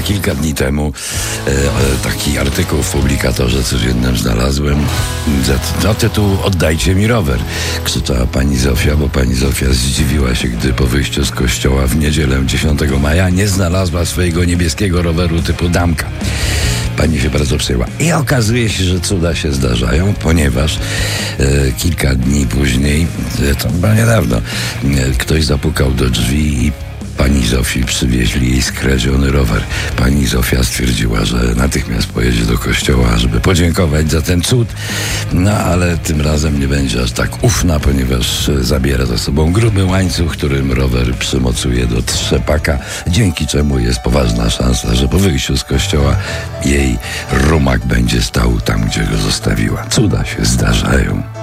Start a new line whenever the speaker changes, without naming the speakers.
Kilka dni temu taki artykuł w Publikatorze Codziennym znalazłem. No, tytuł "Oddajcie mi rower", krzyczała pani Zofia, bo pani Zofia zdziwiła się, gdy po wyjściu z kościoła w niedzielę 10 maja nie znalazła swojego niebieskiego roweru typu damka. Pani się bardzo przejęła. I okazuje się, że cuda się zdarzają, ponieważ kilka dni później, to chyba niedawno, ktoś zapukał do drzwi i pani Zofii przywieźli jej skradziony rower. Pani Zofia stwierdziła, że natychmiast pojedzie do kościoła, żeby podziękować za ten cud. No ale tym razem nie będzie aż tak ufna, ponieważ zabiera ze sobą gruby łańcuch, którym rower przymocuje do trzepaka, dzięki czemu jest poważna szansa, że po wyjściu z kościoła jej rumak będzie stał tam, gdzie go zostawiła. Cuda się zdarzają.